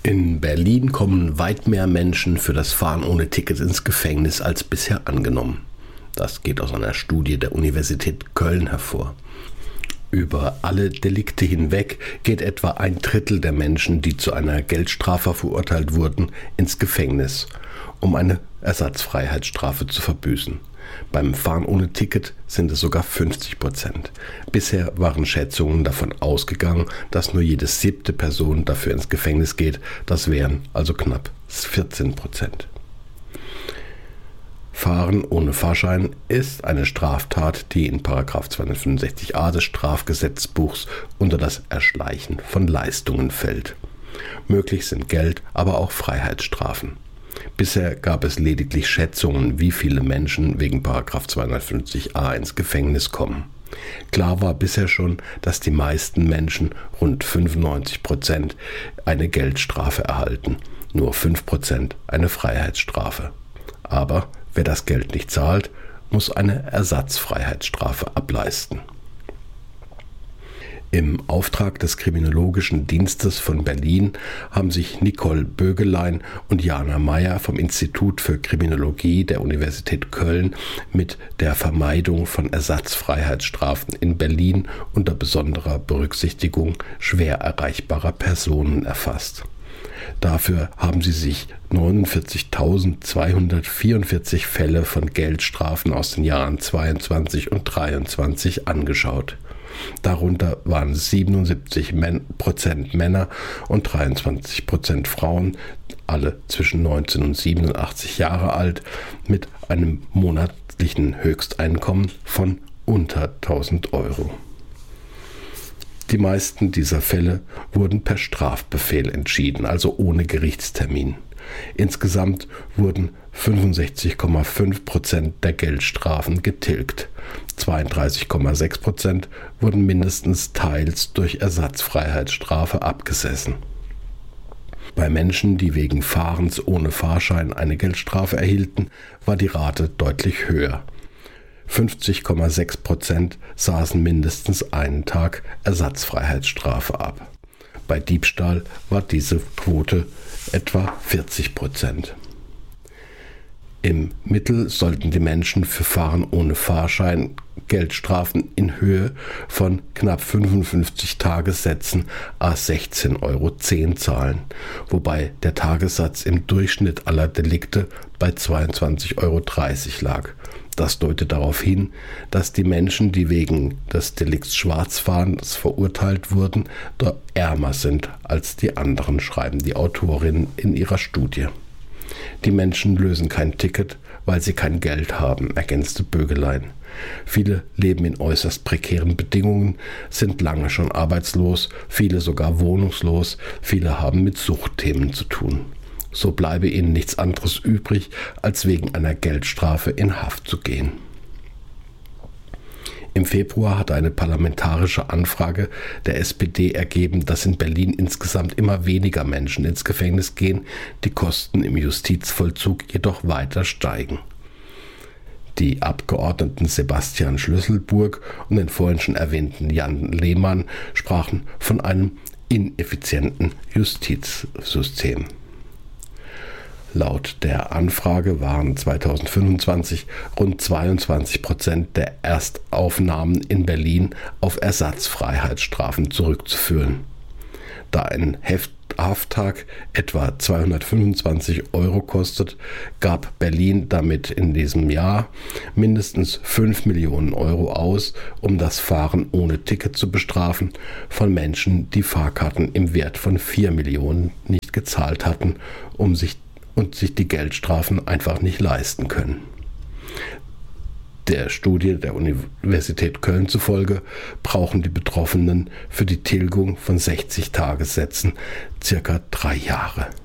In Berlin kommen weit mehr Menschen für das Fahren ohne Ticket ins Gefängnis als bisher angenommen. Das geht aus einer Studie der Universität Köln hervor. Über alle Delikte hinweg geht etwa 1/3 der Menschen, die zu einer Geldstrafe verurteilt wurden, ins Gefängnis, um eine Ersatzfreiheitsstrafe zu verbüßen. Beim Fahren ohne Ticket sind es sogar 50%. Bisher waren Schätzungen davon ausgegangen, dass nur jede 7. Person dafür ins Gefängnis geht. Das wären also knapp 14%. Fahren ohne Fahrschein ist eine Straftat, die in § 265a des Strafgesetzbuchs unter das Erschleichen von Leistungen fällt. Möglich sind Geld-, aber auch Freiheitsstrafen. Bisher gab es lediglich Schätzungen, wie viele Menschen wegen § 250a ins Gefängnis kommen. Klar war bisher schon, dass die meisten Menschen, rund 95%, eine Geldstrafe erhalten, nur 5% eine Freiheitsstrafe. Aber wer das Geld nicht zahlt, muss eine Ersatzfreiheitsstrafe ableisten. Im Auftrag des Kriminologischen Dienstes von Berlin haben sich Nicole Bögelein und Jana Meyer vom Institut für Kriminologie der Universität Köln mit der Vermeidung von Ersatzfreiheitsstrafen in Berlin unter besonderer Berücksichtigung schwer erreichbarer Personen erfasst. Dafür haben sie sich 49.244 Fälle von Geldstrafen aus den Jahren 22 und 23 angeschaut. Darunter waren 77% Männer und 23% Frauen, alle zwischen 19 und 87 Jahre alt, mit einem monatlichen Höchsteinkommen von unter 1.000 Euro. Die meisten dieser Fälle wurden per Strafbefehl entschieden, also ohne Gerichtstermin. Insgesamt wurden 65,5% der Geldstrafen getilgt. 32,6% wurden mindestens teils durch Ersatzfreiheitsstrafe abgesessen. Bei Menschen, die wegen Fahrens ohne Fahrschein eine Geldstrafe erhielten, war die Rate deutlich höher. 50,6% saßen mindestens einen Tag Ersatzfreiheitsstrafe ab. Bei Diebstahl war diese Quote etwa 40%. Im Mittel sollten die Menschen für Fahren ohne Fahrschein Geldstrafen in Höhe von knapp 55 Tagessätzen à 16,10 Euro zahlen, wobei der Tagessatz im Durchschnitt aller Delikte bei 22,30 Euro lag. Das deutet darauf hin, dass die Menschen, die wegen des Delikts Schwarzfahrens verurteilt wurden, dort ärmer sind als die anderen, schreiben die Autorinnen in ihrer Studie. Die Menschen lösen kein Ticket, weil sie kein Geld haben, ergänzte Bögelein. Viele leben in äußerst prekären Bedingungen, sind lange schon arbeitslos, viele sogar wohnungslos, viele haben mit Suchtthemen zu tun. So bleibe ihnen nichts anderes übrig, als wegen einer Geldstrafe in Haft zu gehen. Im Februar hatte eine parlamentarische Anfrage der SPD ergeben, dass in Berlin insgesamt immer weniger Menschen ins Gefängnis gehen, die Kosten im Justizvollzug jedoch weiter steigen. Die Abgeordneten Sebastian Schlüsselburg und den vorhin schon erwähnten Jan Lehmann sprachen von einem ineffizienten Justizsystem. Laut der Anfrage waren 2025 rund 22% der Erstaufnahmen in Berlin auf Ersatzfreiheitsstrafen zurückzuführen. Da ein Hafttag etwa 225 Euro kostet, gab Berlin damit in diesem Jahr mindestens 5 Millionen Euro aus, um das Fahren ohne Ticket zu bestrafen von Menschen, die Fahrkarten im Wert von 4 Millionen nicht gezahlt hatten, und sich die Geldstrafen einfach nicht leisten können. Der Studie der Universität Köln zufolge brauchen die Betroffenen für die Tilgung von 60 Tagessätzen circa 3 Jahre.